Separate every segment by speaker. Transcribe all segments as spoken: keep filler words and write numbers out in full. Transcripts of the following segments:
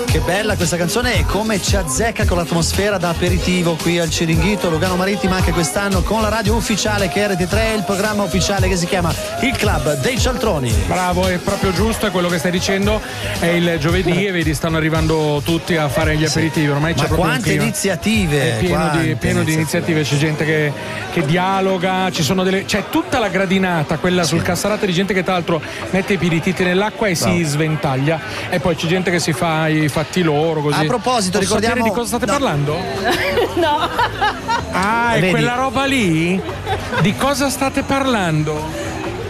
Speaker 1: Che bella questa canzone e come ci azzecca con l'atmosfera da aperitivo qui al Ciringhito Lugano Marittima anche quest'anno con la radio ufficiale che è R T tre, il programma ufficiale che si chiama Il Club dei Cialtroni.
Speaker 2: Bravo, è proprio giusto, è quello che stai dicendo. È il giovedì e vedi stanno arrivando tutti a fare gli aperitivi. Ormai c'è
Speaker 1: Ma
Speaker 2: proprio
Speaker 1: quante iniziative!
Speaker 2: È pieno,
Speaker 1: quante
Speaker 2: di, pieno di iniziative, c'è gente che, che dialoga, ci sono delle. C'è tutta la gradinata, quella sul Cassarate di gente che tra l'altro mette i piedititi nell'acqua e
Speaker 1: Bravo.
Speaker 2: si sventaglia. E poi c'è gente che si fa i fatti loro così.
Speaker 1: A proposito,
Speaker 2: Posso
Speaker 1: ricordiamo
Speaker 2: sapere di cosa state
Speaker 1: no.
Speaker 2: parlando?
Speaker 3: No.
Speaker 2: Ah, è
Speaker 1: Vedi?
Speaker 2: quella roba lì? Di cosa state parlando?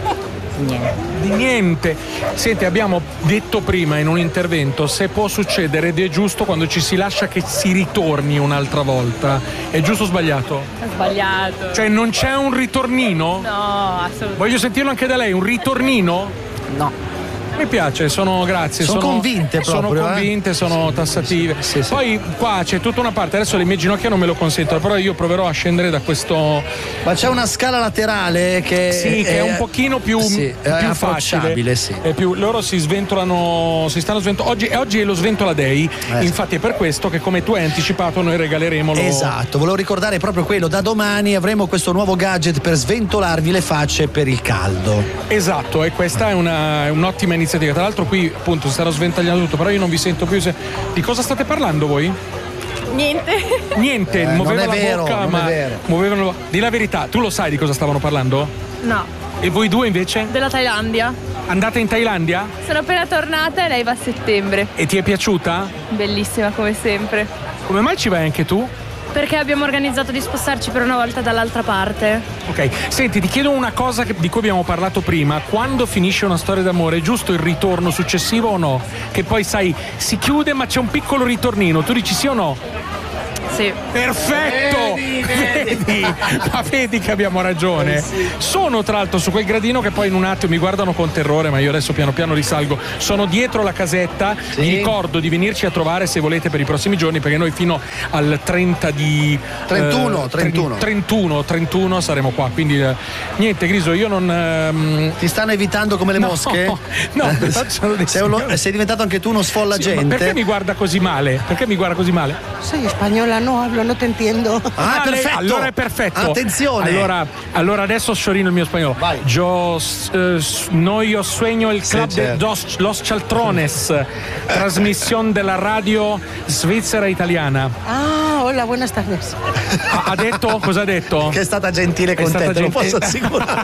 Speaker 3: Niente.
Speaker 2: Di niente. Senti, abbiamo detto prima in un intervento se può succedere ed è giusto quando ci si lascia che si ritorni un'altra volta. È giusto o sbagliato?
Speaker 3: Ho sbagliato.
Speaker 2: Cioè non c'è un ritornino?
Speaker 3: No, assolutamente.
Speaker 2: Voglio sentirlo anche da lei, un ritornino?
Speaker 3: No.
Speaker 2: Mi piace, sono grazie.
Speaker 1: Sono convinte proprio,
Speaker 2: Sono convinte,
Speaker 1: eh?
Speaker 2: sono tassative.
Speaker 1: Sì, sì.
Speaker 2: Poi qua c'è tutta una parte, adesso le mie ginocchia non me lo consentono, però io proverò a scendere da questo.
Speaker 1: Ma c'è una scala laterale che,
Speaker 2: Sì, che è un pochino più,
Speaker 1: sì,
Speaker 2: più
Speaker 1: è
Speaker 2: facile.
Speaker 1: approcciabile, sì.
Speaker 2: È più, loro si sventolano, si stanno sventolando. Oggi, oggi è lo Sventola Day,
Speaker 1: Eh,
Speaker 2: infatti è per questo che come tu hai anticipato noi regaleremo lo.
Speaker 1: Esatto, volevo ricordare proprio quello, da domani avremo questo nuovo gadget per sventolarvi le facce per il caldo.
Speaker 2: Esatto, e questa è, una, è un'ottima iniziativa. Tra l'altro qui appunto si starà sventagliando tutto, però io non vi sento più. Se... Di cosa state parlando voi?
Speaker 3: Niente.
Speaker 2: Niente,
Speaker 1: Eh,
Speaker 2: muoveva
Speaker 1: non è
Speaker 2: la
Speaker 1: vero,
Speaker 2: bocca,
Speaker 1: non è
Speaker 2: ma
Speaker 1: vero.
Speaker 2: muovevano. Di la verità, tu lo sai di cosa stavano parlando?
Speaker 3: No.
Speaker 2: E voi due invece?
Speaker 3: Della Thailandia.
Speaker 2: Andate in Thailandia?
Speaker 3: Sono appena tornata e lei va a settembre.
Speaker 2: E ti è piaciuta?
Speaker 3: Bellissima come sempre.
Speaker 2: Come mai ci vai anche tu?
Speaker 3: Perché abbiamo organizzato di spostarci per una volta dall'altra parte.
Speaker 2: Ok, senti, ti chiedo una cosa che- di cui abbiamo parlato prima. Quando finisce una storia d'amore, è giusto il ritorno successivo o no? Che poi, sai, si chiude ma c'è un piccolo ritornino. Tu dici sì o no?
Speaker 3: Sì.
Speaker 2: Perfetto!
Speaker 1: Vedi, vedi.
Speaker 2: Vedi? Ma vedi che abbiamo ragione. Sono tra l'altro su quel gradino che poi in un attimo mi guardano con terrore, ma io adesso piano piano risalgo. Sono dietro la casetta.
Speaker 1: Sì.
Speaker 2: Vi ricordo di venirci a trovare se volete per i prossimi giorni, perché noi fino al trenta di
Speaker 1: trentuno,
Speaker 2: eh,
Speaker 1: trentuno.
Speaker 2: trentuno, trentuno saremo qua. Quindi eh, niente, Griso, io non ehm,
Speaker 1: Ti stanno evitando come le
Speaker 2: No,
Speaker 1: mosche?
Speaker 2: no, sono dei
Speaker 1: sei, uno-
Speaker 2: signori.
Speaker 1: sei diventato anche tu uno sfolla
Speaker 2: sì, ma
Speaker 1: gente.
Speaker 2: perché mi guarda così male? Perché mi guarda così male?
Speaker 4: Soy española, no hablo, no te entiendo.
Speaker 1: Ah,
Speaker 2: Ah, lei-
Speaker 1: perfetto.
Speaker 2: allora è perfetto.
Speaker 1: Attenzione.
Speaker 2: Allora, allora adesso sciorino il mio spagnolo.
Speaker 1: Vai.
Speaker 2: Yo, eh, no, yo sueño el
Speaker 1: Sì,
Speaker 2: club de
Speaker 1: certo.
Speaker 2: dos- Los Cialtrones, trasmissione della radio svizzera italiana.
Speaker 4: Ah, hola, buenas tardes.
Speaker 2: Ha, ha detto? Cosa ha detto?
Speaker 1: Che è stata gentile
Speaker 2: È
Speaker 1: con
Speaker 2: stata
Speaker 1: te, te lo
Speaker 2: gentile.
Speaker 1: posso assicurare.